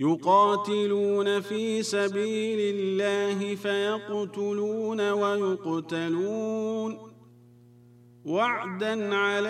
يقاتلون في سبيل الله فيقتلون ويقتلون وعدا عليه